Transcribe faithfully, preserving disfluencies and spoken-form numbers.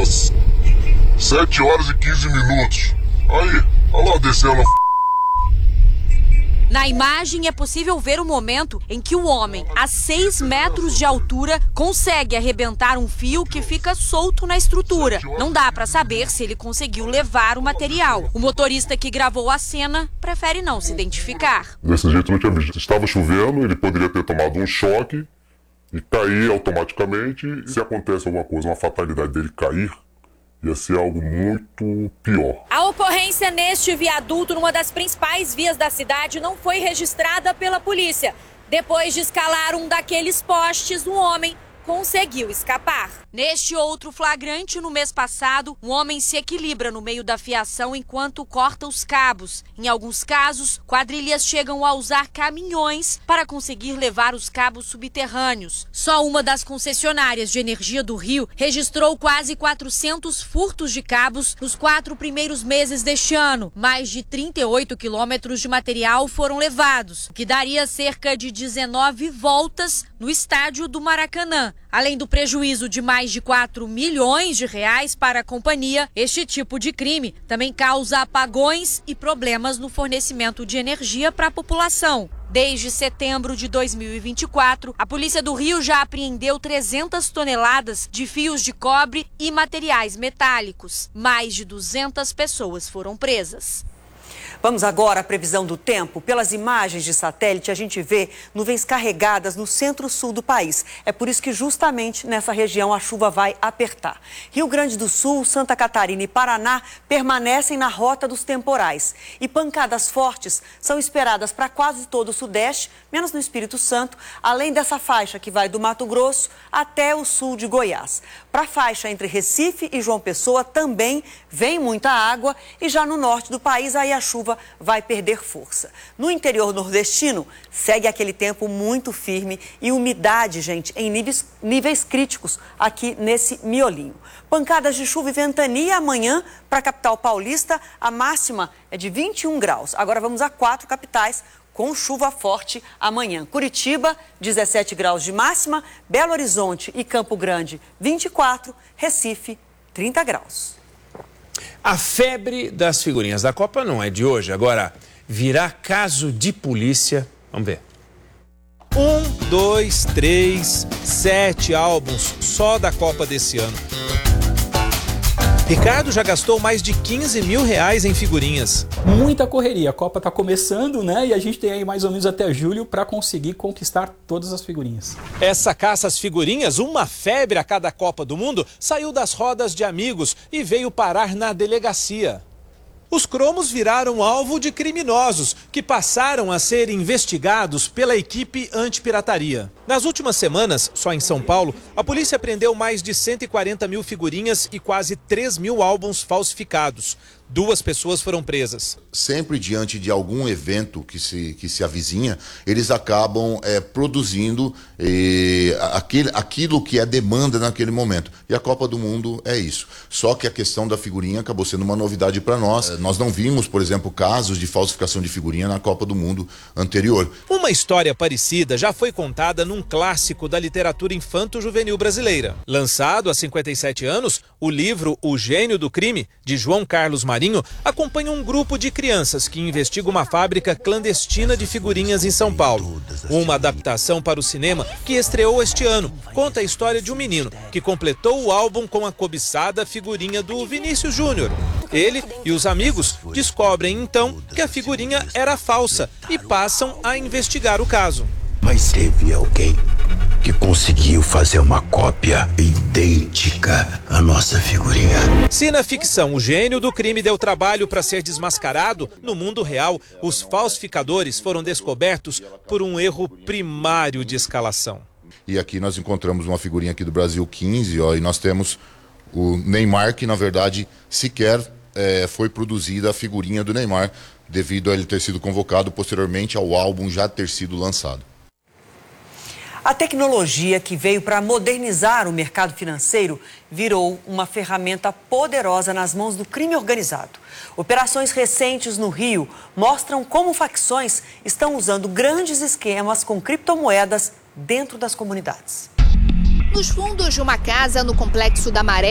às sete horas e quinze minutos. Aí, olha lá descendo a... Na imagem é possível ver o momento em que o homem, a seis metros de altura, consegue arrebentar um fio que fica solto na estrutura. Não dá para saber se ele conseguiu levar o material. O motorista que gravou a cena prefere não se identificar. Desse jeito não tinha visto. Estava chovendo, ele poderia ter tomado um choque e cair automaticamente. Se acontece alguma coisa, uma fatalidade dele cair, ia ser algo muito pior. A ocorrência neste viaduto, numa das principais vias da cidade, não foi registrada pela polícia. Depois de escalar um daqueles postes, um homem conseguiu escapar. Neste outro flagrante, no mês passado, um homem se equilibra no meio da fiação enquanto corta os cabos. Em alguns casos, quadrilhas chegam a usar caminhões para conseguir levar os cabos subterrâneos. Só uma das concessionárias de energia do Rio registrou quase quatrocentos furtos de cabos nos quatro primeiros meses deste ano. Mais de trinta e oito quilômetros de material foram levados, o que daria cerca de dezenove voltas no estádio do Maracanã. Além do prejuízo de mais de quatro milhões de reais para a companhia, este tipo de crime também causa apagões e problemas no fornecimento de energia para a população. Desde setembro de dois mil e vinte e quatro, a Polícia do Rio já apreendeu trezentas toneladas de fios de cobre e materiais metálicos. Mais de duzentas pessoas foram presas. Vamos agora à previsão do tempo. Pelas imagens de satélite, a gente vê nuvens carregadas no centro-sul do país. É por isso que justamente nessa região a chuva vai apertar. Rio Grande do Sul, Santa Catarina e Paraná permanecem na rota dos temporais. E pancadas fortes são esperadas para quase todo o sudeste, menos no Espírito Santo, além dessa faixa que vai do Mato Grosso até o sul de Goiás. Para a faixa entre Recife e João Pessoa também vem muita água e já no norte do país aí a chuva vai perder força. No interior nordestino, segue aquele tempo muito firme e umidade, gente, em níveis, níveis críticos aqui nesse miolinho. Pancadas de chuva e ventania amanhã para a capital paulista, a máxima é de vinte e um graus. Agora vamos a quatro capitais com chuva forte amanhã. Curitiba, dezessete graus de máxima, Belo Horizonte e Campo Grande, vinte e quatro, Recife, trinta graus. A febre das figurinhas da Copa não é de hoje. Agora, virá caso de polícia. Vamos ver. Um, dois, três, sete álbuns só da Copa desse ano. Ricardo já gastou mais de quinze mil reais em figurinhas. Muita correria. A Copa está começando, né? E a gente tem aí mais ou menos até julho para conseguir conquistar todas as figurinhas. Essa caça às figurinhas, uma febre a cada Copa do Mundo, saiu das rodas de amigos e veio parar na delegacia. Os cromos viraram alvo de criminosos que passaram a ser investigados pela equipe antipirataria. Nas últimas semanas, só em São Paulo, a polícia apreendeu mais de cento e quarenta mil figurinhas e quase três mil álbuns falsificados. Duas pessoas foram presas. Sempre diante de algum evento que se, que se avizinha, eles acabam é, produzindo é, aquele, aquilo que é demanda naquele momento. E a Copa do Mundo é isso. Só que a questão da figurinha acabou sendo uma novidade para nós. É, nós não vimos, por exemplo, casos de falsificação de figurinha na Copa do Mundo anterior. Uma história parecida já foi contada num clássico da literatura infanto-juvenil brasileira. Lançado há cinquenta e sete anos, o livro O Gênio do Crime, de João Carlos Marinho, acompanha um grupo de crianças que investiga uma fábrica clandestina de figurinhas em São Paulo. Uma adaptação para o cinema que estreou este ano. Conta a história de um menino que completou o álbum com a cobiçada figurinha do Vinícius Júnior. Ele e os amigos descobrem então que a figurinha era falsa e passam a investigar o caso. Mas teve alguém que conseguiu fazer uma cópia idêntica à nossa figurinha. Se na ficção o gênio do crime deu trabalho para ser desmascarado, no mundo real, os falsificadores foram descobertos por um erro primário de escalação. E aqui nós encontramos uma figurinha aqui do Brasil quinze, ó, e nós temos o Neymar, que na verdade sequer é, foi produzida a figurinha do Neymar, devido a ele ter sido convocado posteriormente ao álbum já ter sido lançado. A tecnologia que veio para modernizar o mercado financeiro virou uma ferramenta poderosa nas mãos do crime organizado. Operações recentes no Rio mostram como facções estão usando grandes esquemas com criptomoedas dentro das comunidades. Nos fundos de uma casa no Complexo da Maré,